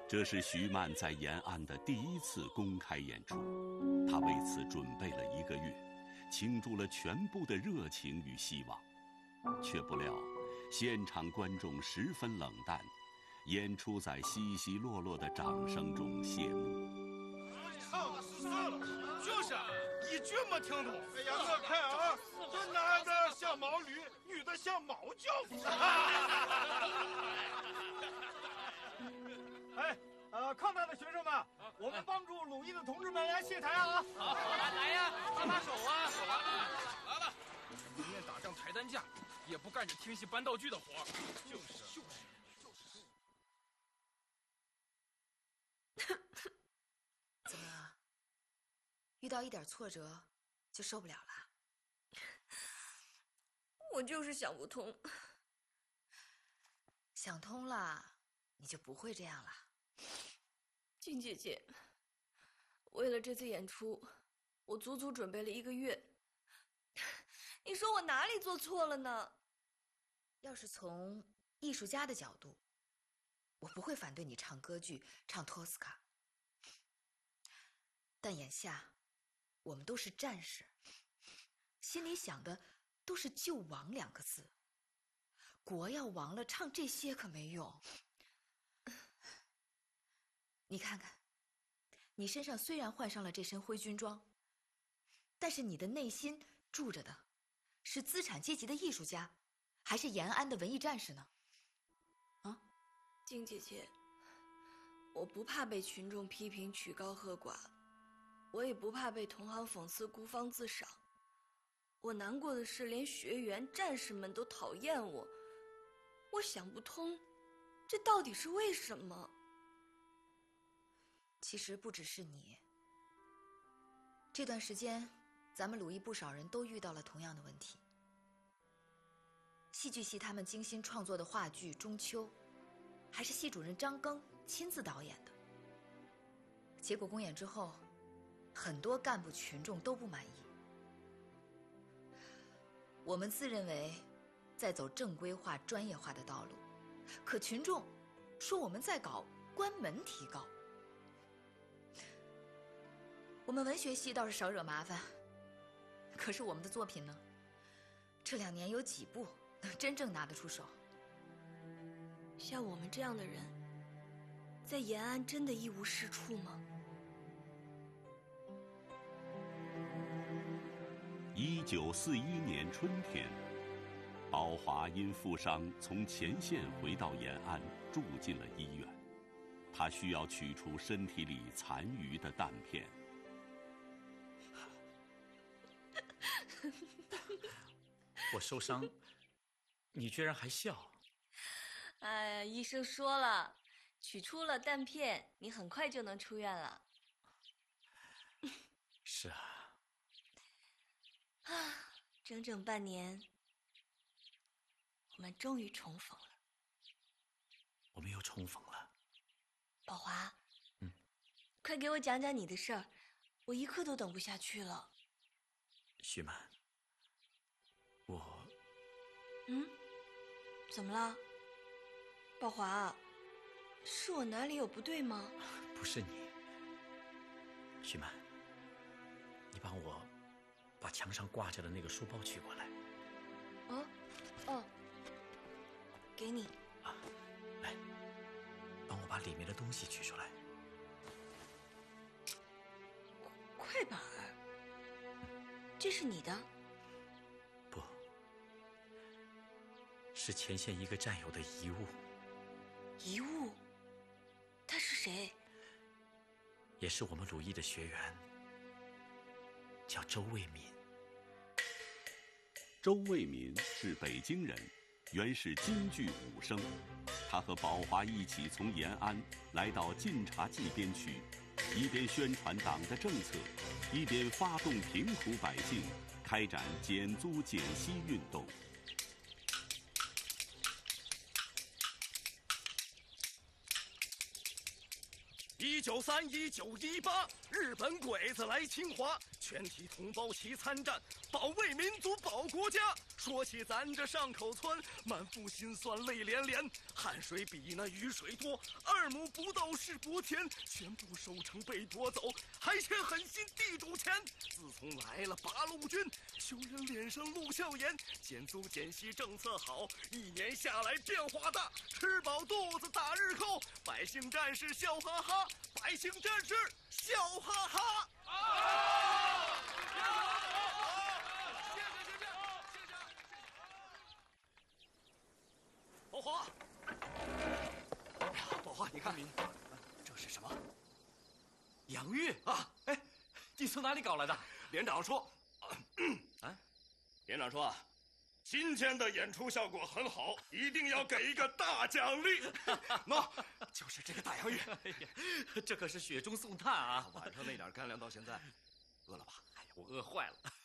这是徐曼在延安的第一次公开演出，他为此准备了1个月，倾注了全部的热情与希望，却不料现场观众十分冷淡，演出在稀稀落落的掌声中谢幕。 唱的是啥了？就是一句没听懂。哎呀，我看啊，这男的像毛驴，女的像毛教夫。哎，抗战的学生们，我们帮助鲁豫的同志们来卸台啊！ 好，来呀，拉手啊！来了，明面打仗抬担架，也不干着听戏搬道具的活。就是。 怎么，遇到一点挫折就受不了了？ 我就是想不通。 想通了，你就不会这样了。 静姐姐，为了这次演出，我足足准备了1个月。你说我哪里做错了呢？ 要是从艺术家的角度，我不会反对你唱歌剧，唱托斯卡。但眼下，我们都是战士，心里想的都是救亡2个字。国要亡了，唱这些可没用。你看看，你身上虽然换上了这身灰军装，但是你的内心住着的是资产阶级的艺术家，还是延安的文艺战士呢？啊， 静姐姐，我不怕被群众批评曲高和寡，我也不怕被同行讽刺孤芳自赏。我难过的是，连学员、战士们都讨厌我。我想不通，这到底是为什么？ 其实不只是你。这段时间，咱们鲁艺不少人都遇到了同样的问题。戏剧系他们精心创作的话剧《中秋》，还是系主任张庚亲自导演的。结果公演之后，很多干部群众都不满意。我们自认为在走正规化、专业化的道路，可群众说我们在搞关门提高。我们文学系倒是少惹麻烦，可是我们的作品呢？这2年有几部能真正拿得出手？ 像我们这样的人，在延安真的一无是处吗 ？1941年春天，宝华因负伤从前线回到延安，住进了医院。他需要取出身体里残余的弹片。 我受伤，你居然还笑？ 哎呀，医生说了，取出了弹片，你很快就能出院了。 是啊。 整整半年，我们终于重逢了。 我们又重逢了。 宝华，快给我讲讲你的事儿，我一刻都等不下去了。 徐曼，我…… 怎么了？宝华，是我哪里有不对吗？ 不是你，徐曼，你帮我把墙上挂着的那个书包取过来。 给你。 来，帮我把里面的东西取出来。 快板儿，这是你的？ 不，是前线一个战友的遗物。 遗物？他是谁？ 也是我们鲁艺的学员，叫周卫民。 周卫民是北京人，原是京剧武生。他和宝华一起从延安来到晋察冀边区，一边宣传党的政策，一边发动贫苦百姓，开展减租减息运动。 1931、1918，日本鬼子来侵华，全体同胞齐参战，保卫民族，保国家。 说起咱这上口村，满腹心酸泪连连，汗水比那雨水多，2亩不到是薄田，全部收成被夺走，还欠狠心地主钱。自从来了八路军，穷人脸上露笑颜，减租减息政策好，1年下来变化大，吃饱肚子打日扣，百姓战士笑哈哈，百姓战士笑哈哈。宝华，宝华，你看，这是什么？ 洋芋啊！ 哎，你从哪里搞来的？ 连长说，连长说啊，今天的演出效果很好，一定要给一个大奖励。喏，就是这个大洋芋。 哎呀，这可是雪中送炭啊！ 晚上那点干粮到现在，饿了吧？ 哎呀，我饿坏了。